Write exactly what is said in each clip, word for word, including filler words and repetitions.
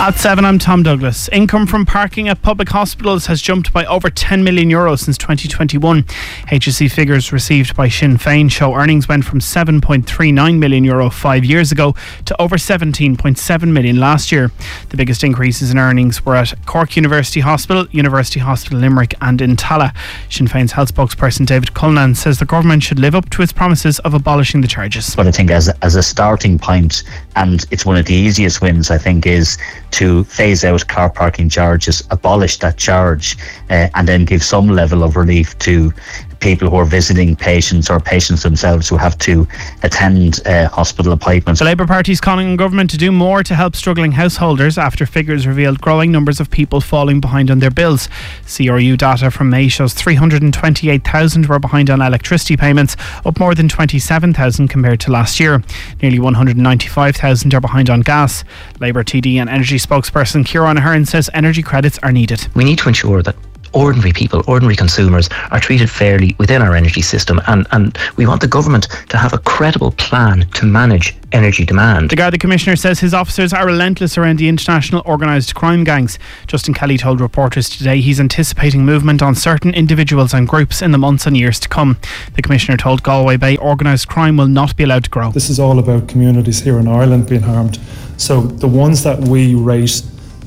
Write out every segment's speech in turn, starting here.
At seven, I'm Tom Douglas. Income from parking at public hospitals has jumped by over ten million euro since twenty twenty-one. H S E figures received by Sinn Féin show earnings went from seven point three nine million euro five years ago to over seventeen point seven million last year. The biggest increases in earnings were at Cork University Hospital, University Hospital Limerick and in Tallaght. Sinn Féin's health spokesperson David Cullinan says the government should live up to its promises of abolishing the charges. But I think as, as a starting point, and it's one of the easiest wins, I think, is to phase out car parking charges, abolish that charge, uh, and then give some level of relief to people who are visiting patients or patients themselves who have to attend uh, hospital appointments. The Labour Party is calling on government to do more to help struggling householders after figures revealed growing numbers of people falling behind on their bills. C R U data from May shows three hundred twenty-eight thousand were behind on electricity payments, up more than twenty-seven thousand compared to last year. Nearly one hundred ninety-five thousand are behind on gas. Labour T D and Energy spokesperson Ciarán Ahern says energy credits are needed. We need to ensure that ordinary people, ordinary consumers are treated fairly within our energy system, and, and we want the government to have a credible plan to manage energy demand. The Garda Commissioner says his officers are relentless around the international organised crime gangs. Justin Kelly told reporters today he's anticipating movement on certain individuals and groups in the months and years to come. The Commissioner told Galway Bay organised crime will not be allowed to grow. This is all about communities here in Ireland being harmed. So the ones that we rate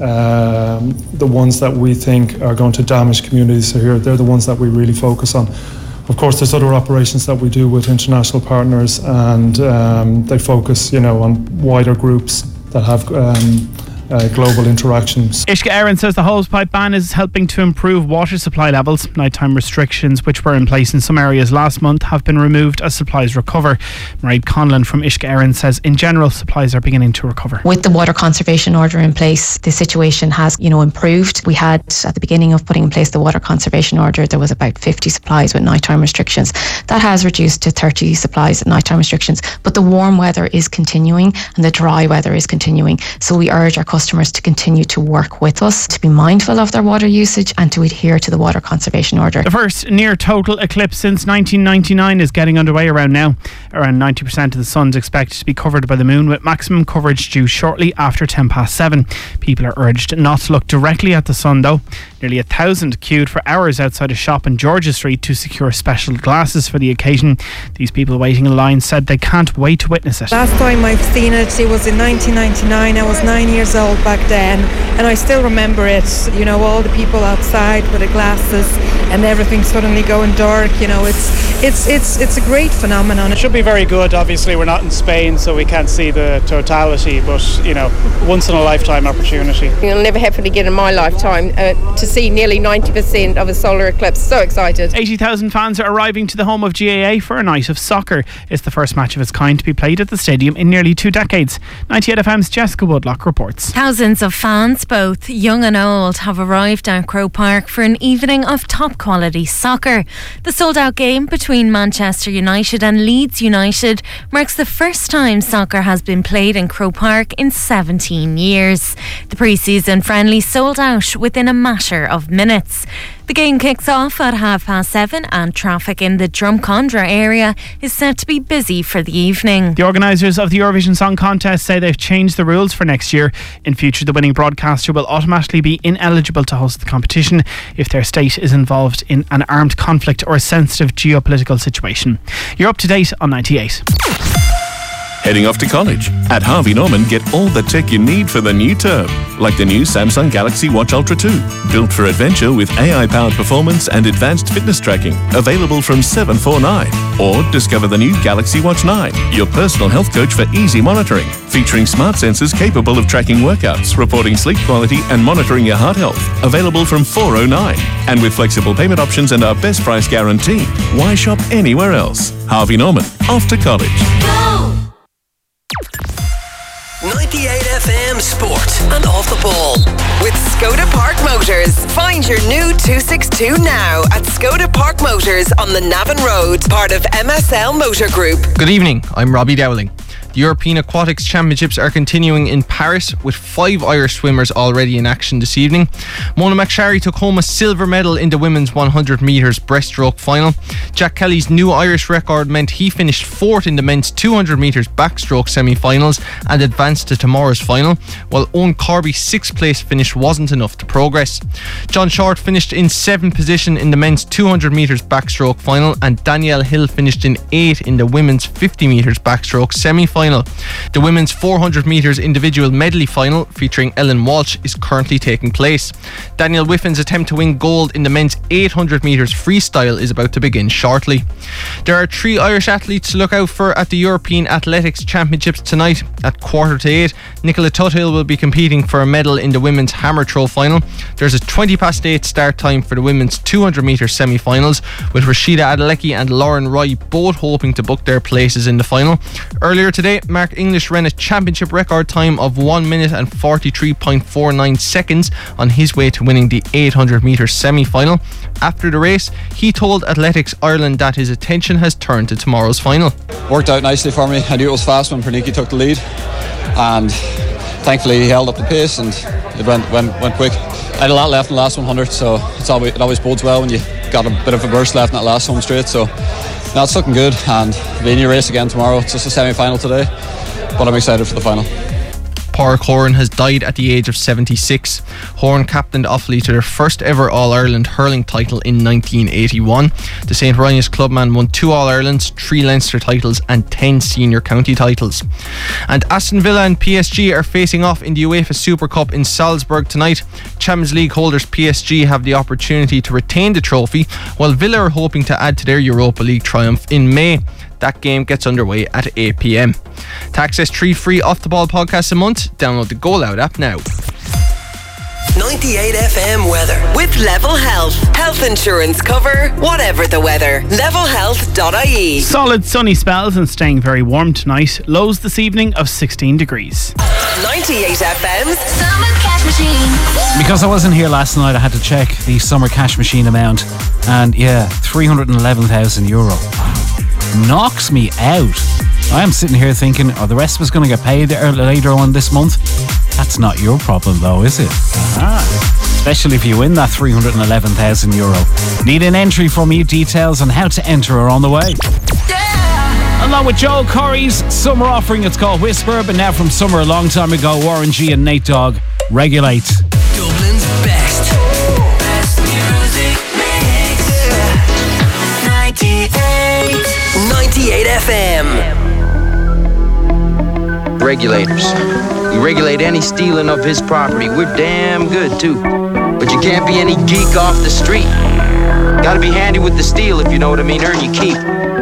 Um, the ones that we think are going to damage communities here, they're the ones that we really focus on. Of course, there's other operations that we do with international partners, and um, they focus, you know, on wider groups that have um, uh, global interactions. Uisce Éireann says the hosepipe ban is helping to improve water supply levels. Nighttime restrictions, which were in place in some areas last month, have been removed as supplies recover. Mairead Conlon from Uisce Éireann says in general supplies are beginning to recover. With the water conservation order in place, the situation has, you know, improved. We had at the beginning of putting in place the water conservation order, there was about fifty supplies with nighttime restrictions. That has reduced to thirty supplies with nighttime restrictions. But the warm weather is continuing and the dry weather is continuing. So we urge our customers to continue to work with us, to be mindful of their water usage and to adhere to the water conservation order. The first near total eclipse since nineteen ninety-nine is getting underway around now. Around ninety percent of the sun is expected to be covered by the moon, with maximum coverage due shortly after ten past seven. People are urged not to look directly at the sun though. Nearly a thousand queued for hours outside a shop in George's Street to secure special glasses for the occasion. These people waiting in line said they can't wait to witness it. Last time I've seen it, it was in nineteen ninety-nine. I was nine years old back then, and I still remember it. You know, all the people outside with the glasses and everything suddenly going dark. You know, it's it's it's it's a great phenomenon. It should be very good. Obviously, we're not in Spain, so we can't see the totality, but you know, once in a lifetime opportunity. It'll never happen again in my lifetime uh, to see nearly ninety percent of a solar eclipse. So excited. eighty thousand fans are arriving to the home of G A A for a night of soccer. It's the first match of its kind to be played at the stadium in nearly two decades. ninety-eight F M's Jessica Woodlock reports. Thousands of fans, both young and old, have arrived at Croke Park for an evening of top quality soccer. The sold out game between Manchester United and Leeds United marks the first time soccer has been played in Croke Park in seventeen years. The pre-season friendly sold out within a matter of minutes. The game kicks off at half past seven and traffic in the Drumcondra area is set to be busy for the evening. The organisers of the Eurovision Song Contest say they've changed the rules for next year. In future, the winning broadcaster will automatically be ineligible to host the competition if their state is involved in an armed conflict or a sensitive geopolitical situation. You're up to date on ninety-eight. Heading off to college? At Harvey Norman, get all the tech you need for the new term, like the new Samsung Galaxy Watch Ultra two, built for adventure with A I-powered performance and advanced fitness tracking, available from seven forty-nine. Or discover the new Galaxy Watch nine, your personal health coach for easy monitoring, featuring smart sensors capable of tracking workouts, reporting sleep quality and monitoring your heart health, available from four oh nine. And with flexible payment options and our best price guarantee, why shop anywhere else? Harvey Norman, off to college. ninety-eight F M Sport and Off the Ball with Skoda Park Motors. Find your new two sixty-two now at Skoda Park Motors on the Navan Road, part of M S L Motor Group. Good evening, I'm Robbie Dowling. The The European Aquatics Championships are continuing in Paris with five Irish swimmers already in action this evening. Mona McSharry took home a silver medal in the women's one hundred metres breaststroke final. Jack Kelly's new Irish record meant he finished fourth in the men's two hundred metres backstroke semi-finals and advanced to tomorrow's final, while Owen Corby's sixth place finish wasn't enough to progress. John Short finished in seventh position in the men's two hundred metres backstroke final, and Danielle Hill finished in eighth in the women's fifty metres backstroke semi-final. The women's four hundred metres individual medley final, featuring Ellen Walsh, is currently taking place. Daniel Whiffin's attempt to win gold in the men's eight hundred metres freestyle is about to begin shortly. There are three Irish athletes to look out for at the European Athletics Championships tonight. At quarter to eight, Nicola Tuthill will be competing for a medal in the women's hammer throw final. There's a twenty past eight start time for the women's two hundred metres semi-finals, with Rashida Adelecki and Lauren Roy both hoping to book their places in the final. Earlier today, Mark English ran a championship record time of one minute and forty-three point four nine seconds on his way to winning the eight hundred metres semi-final. After the race, he told Athletics Ireland that his attention has turned to tomorrow's final. Worked out nicely for me. I knew it was fast when Perniki took the lead, and thankfully he held up the pace and it went went, went quick. I had a lot left in the last one hundred, so it's always, it always bodes well when you got a bit of a burst left in that last home straight. So now it's looking good, and be in your race again tomorrow. It's just a semi-final today, but I'm excited for the final. Pádraig Horan has died at the age of seventy-six. Horan captained Offaly to their first ever All-Ireland hurling title in nineteen eighty-one. The Saint Ryan's clubman won two All-Irelands, three Leinster titles and ten senior county titles. And Aston Villa and P S G are facing off in the UEFA Super Cup in Salzburg tonight. Champions League holders P S G have the opportunity to retain the trophy, while Villa are hoping to add to their Europa League triumph in May. That game gets underway at eight p.m. To access three free Off The Ball podcasts a month, download the Go Loud app now. ninety-eight F M weather with Level Health. Health insurance cover, whatever the weather. level health dot I E. Solid sunny spells and staying very warm tonight. Lows this evening of sixteen degrees. ninety-eight F M's Summer Cash Machine. Because I wasn't here last night, I had to check the Summer Cash Machine amount, and yeah, three hundred eleven thousand euro. Knocks me out. I am sitting here thinking, oh, the rest of us going to get paid later on this month. That's not your problem though, is it? Ah, especially if you win that three hundred eleven thousand euro. Need an entry from you? Details on how to enter are on the way. Yeah! Along with Joel Corey's summer offering, it's called Whisper, but now from summer a long time ago, Warren G and Nate Dogg, Regulate. Dublin's best. Best music mix. ninety-eight. ninety-eight F M. Regulators. We regulate any stealing of his property. We're damn good too. But you can't be any geek off the street. Gotta be handy with the steel, if you know what I mean. Earn your keep.